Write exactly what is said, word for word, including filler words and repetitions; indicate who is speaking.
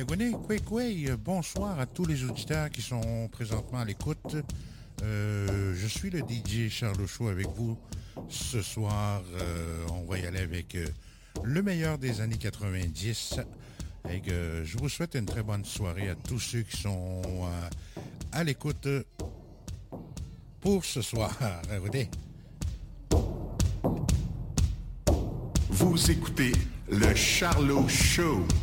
Speaker 1: Egwene Kwekwe, bonsoir à tous les auditeurs qui sont présentement à l'écoute. Euh, je suis le D J Charles Chaud avec vous ce soir. Euh, on va y aller avec euh, le meilleur des années quatre-vingt-dix. Et que je vous souhaite une très bonne soirée à tous ceux qui sont euh, à l'écoute pour ce soir. Écoutez.
Speaker 2: Vous écoutez le Charlot Show.